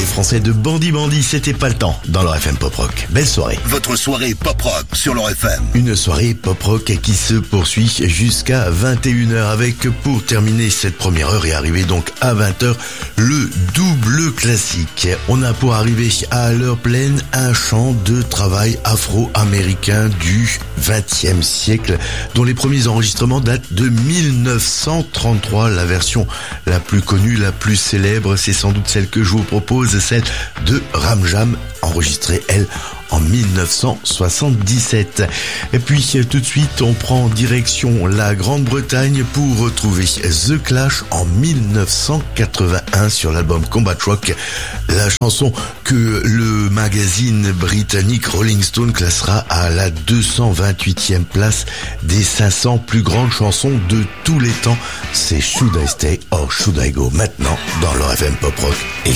les Français de Bandit, c'était pas le temps dans leur FM Pop Rock. Belle soirée. Votre soirée Pop Rock sur leur FM. Une soirée Pop Rock qui se poursuit jusqu'à 21h avec, pour terminer cette première heure et arriver donc à 20h, le double classique. On a pour arriver à l'heure pleine un chant de travail afro-américain du XXe siècle, dont les premiers enregistrements datent de 1933. La version la plus connue, la plus célèbre, c'est sans doute celle que je vous propose, celle de Ram Jam, enregistrée, elle, en 1977. Et puis tout de suite, on prend direction la Grande-Bretagne pour retrouver The Clash en 1981 sur l'album Combat Rock, la chanson que le magazine britannique Rolling Stone classera à la 228e place des 500 plus grandes chansons de tous les temps. C'est Should I Stay or Should I Go, maintenant dans leur FM Pop Rock.